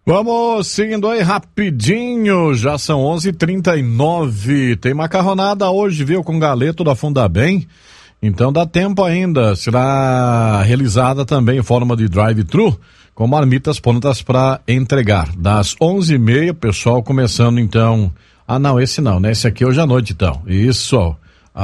Vamos seguindo aí rapidinho, já são 11h39, tem macarronada hoje, viu, com galeto da Fundabem, então dá tempo ainda, será realizada também em forma de drive-thru, com marmitas prontas para entregar, das 11h30, pessoal começando então, não, esse não, né, esse aqui hoje à noite então, isso,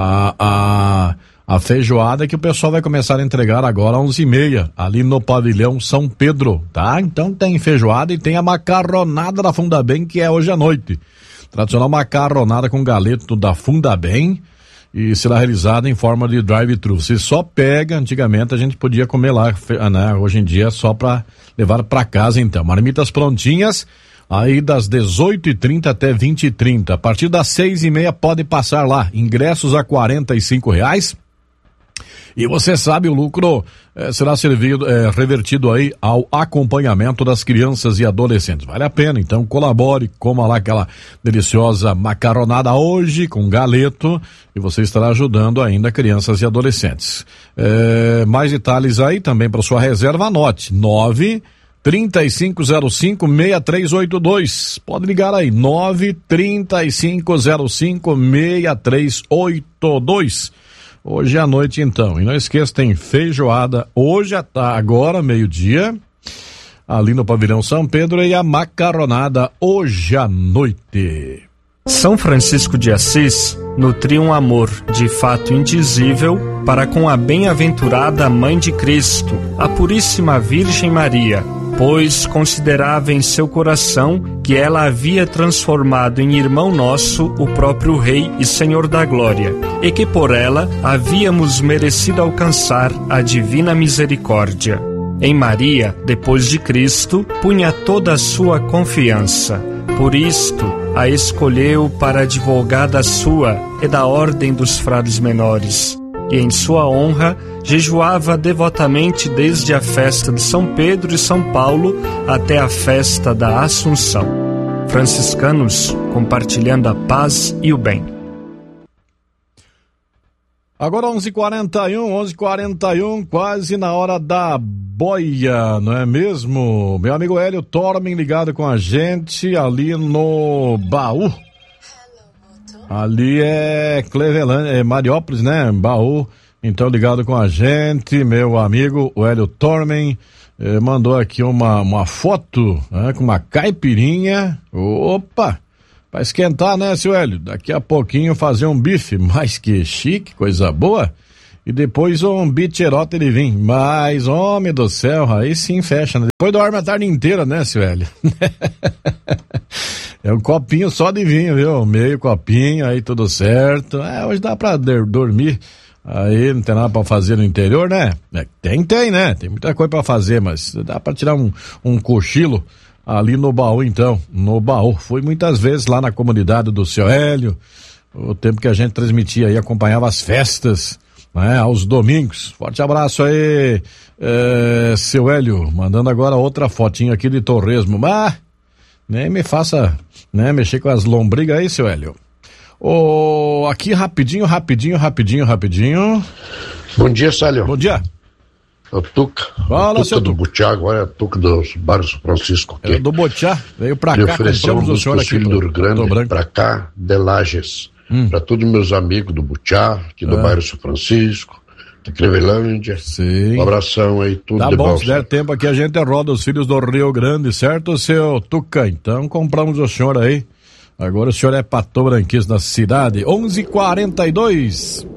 a feijoada que o pessoal vai começar a entregar agora às 11h30, ali no pavilhão São Pedro, tá? Então tem feijoada e tem a macarronada da Fundabem, que é hoje à noite. Tradicional macarronada com galeto da Fundabem e será realizada em forma de drive-thru. Se só pega, antigamente a gente podia comer lá, né? Hoje em dia é só para levar para casa então. Marmitas prontinhas, aí das 18h30 até 20h30. A partir das 6h30 pode passar lá. Ingressos a R$45. E você sabe, o lucro será revertido aí ao acompanhamento das crianças e adolescentes. Vale a pena, então colabore, coma lá aquela deliciosa macarronada hoje com galeto e você estará ajudando ainda crianças e adolescentes. Mais detalhes aí também para sua reserva, anote, 93505-6382. Pode ligar aí, 93505-6382. Hoje à noite então, e não esqueça, tem feijoada hoje agora, meio-dia, ali no pavilhão São Pedro, e a macarronada hoje à noite. São Francisco de Assis nutria um amor de fato indizível para com a bem-aventurada Mãe de Cristo, a Puríssima Virgem Maria, pois considerava em seu coração que ela havia transformado em irmão nosso o próprio Rei e Senhor da Glória, e que por ela havíamos merecido alcançar a divina misericórdia. Em Maria, depois de Cristo, punha toda a sua confiança. Por isto, a escolheu para advogada sua e da ordem dos frades menores, e em sua honra jejuava devotamente desde a festa de São Pedro e São Paulo até a festa da Assunção. Franciscanos compartilhando a paz e o bem. Agora 11h41, quase na hora da boia, não é mesmo? Meu amigo Hélio Tormen ligado com a gente ali no Baú. Ali é Cleveland, é Mariópolis, né? Baú. Então ligado com a gente, meu amigo Hélio Tormen mandou aqui uma foto, né, com uma caipirinha. Opa! Pra esquentar, né, seu Hélio? Daqui a pouquinho fazer um bife, mas que chique, coisa boa. E depois um bicherote de vinho. Mas, homem do céu, aí sim fecha, né? Depois dorme a tarde inteira, né, seu Hélio? É um copinho só de vinho, viu? Meio copinho, aí tudo certo. Hoje dá pra dormir. Aí não tem nada pra fazer no interior, né? Tem, né? Tem muita coisa pra fazer, mas dá pra tirar um cochilo ali no Baú, então. No Baú. Fui muitas vezes lá na comunidade do seu Hélio, o tempo que a gente transmitia aí, acompanhava as festas, né? Aos domingos. Forte abraço aí, seu Hélio. Mandando agora outra fotinha aqui de torresmo. Mas nem me faça, né, mexer com as lombrigas aí, seu Hélio. Aqui rapidinho. Bom dia, Célio. Bom dia. É o Tuca. Fala, Tuca seu do Tuca. Butiá, agora é o Tuca dos bairros Francisco. É do Butiá, veio pra cá, compramos o senhor aqui filho do Rio Grande, pra cá, de Lages. Pra todos meus amigos do Butiá, aqui do bairro São Francisco, da Clevelândia. Sim. Um abração aí, tudo tá de bom, bom. se der tempo aqui a gente roda os filhos do Rio Grande, certo, seu Tuca? Então compramos o senhor aí. Agora o senhor é patrão branquista da cidade. 11h42.